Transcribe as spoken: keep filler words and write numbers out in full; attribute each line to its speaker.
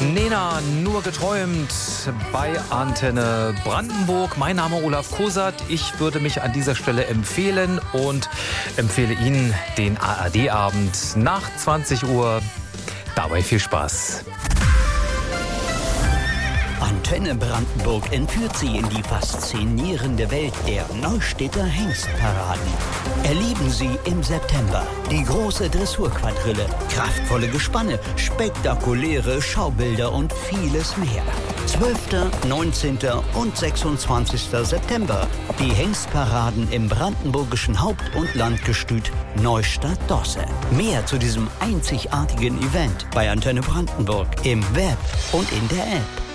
Speaker 1: Nena, nur geträumt bei Antenne Brandenburg. Mein Name Olaf Kosat. Ich würde mich an dieser Stelle empfehlen und empfehle Ihnen den A R D-Abend nach zwanzig Uhr. Dabei viel Spaß.
Speaker 2: Antenne Brandenburg entführt Sie in die faszinierende Welt der Neustädter Hengstparaden. Erleben Sie im September die große Dressurquadrille, kraftvolle Gespanne, spektakuläre Schaubilder und vieles mehr. zwölfter, neunzehnter und sechsundzwanzigster September. Die Hengstparaden im brandenburgischen Haupt- und Landgestüt Neustadt-Dosse. Mehr zu diesem einzigartigen Event bei Antenne Brandenburg im Web und in der App.